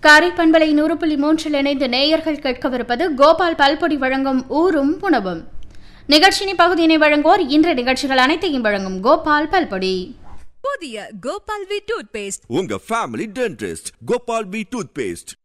காரை பண்பலை 100.3 இணைந்து நேயர்கள் கேட்கவிருப்பது கோபால் பல்பொடி வழங்கும் ஊரும் உணவும். நிகழ்ச்சியின் பகுதியினை வழங்குவோர் இன்றைய நிகழ்ச்சிகள் அனைத்தையும் வழங்கும் கோபால் பல்பொடி. புதிய கோபால் வி டூத் பேஸ்ட் உங்க family dentist Gopal we tooth paste.